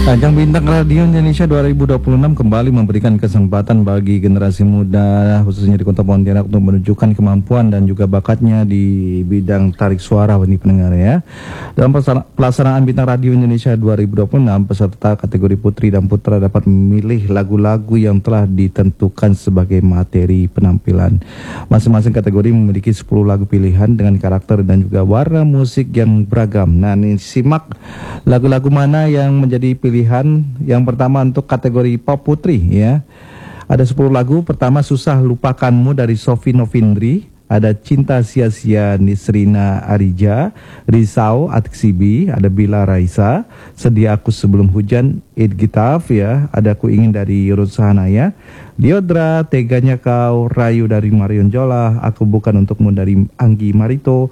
Ajang Bintang Radio Indonesia 2026 kembali memberikan kesempatan bagi generasi muda khususnya di Kota Pontianak untuk menunjukkan kemampuan dan juga bakatnya di bidang tarik suara ini pendengar ya. Dalam pelaksanaan Bintang Radio Indonesia 2026, peserta kategori putri dan putra dapat memilih lagu-lagu yang telah ditentukan sebagai materi penampilan. Masing-masing kategori memiliki 10 lagu pilihan dengan karakter dan juga warna musik yang beragam. Nah, ini simak lagu-lagu mana yang menjadi pilihan. Yang pertama untuk kategori pop putri ya. Ada 10 lagu. Pertama Susah Lupakanmu dari Sofi Novindri. Ada Cinta Sia-sia Nisrina Arija, Risau Atsibi, ada Bila Raisa, Sedia Aku Sebelum Hujan, Id Gitaf ya, ada Ku Ingin dari Ruth Sahanaya, Diodra, Teganya Kau, Rayu dari Marion Jola, Aku Bukan Untukmu dari Anggi Marito,